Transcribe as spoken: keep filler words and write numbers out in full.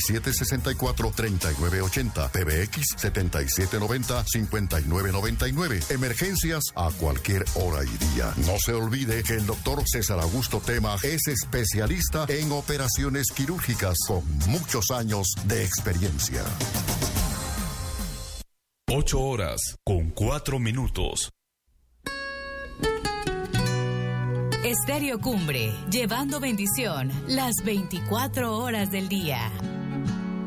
siete seis cuatro, tres nueve ocho cero, P B X setenta y siete noventa, cincuenta y nueve noventa y nueve. Emergencias a cualquier hora y día. No se olvide que el doctor César Augusto Tema es especialista en operaciones quirúrgicas con muchos años de experiencia. Ocho horas con cuatro minutos. Estéreo Cumbre, llevando bendición las veinticuatro horas del día.